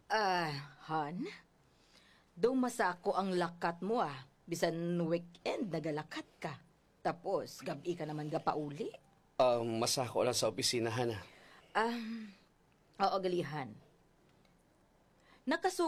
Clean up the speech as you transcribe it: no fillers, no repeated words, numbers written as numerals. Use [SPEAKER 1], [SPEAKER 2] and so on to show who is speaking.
[SPEAKER 1] Han? Masako ang lakat mo Bisan weekend nagalakat ka. Tapos, gabi ka naman gapauli.
[SPEAKER 2] Masako lang sa opisina, Han.
[SPEAKER 1] Oo, galihan.